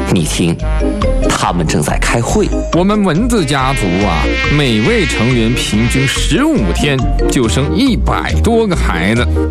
你听，他们正在开会。 我们蚊子家族啊，每位成员平均15天就生100多个孩子。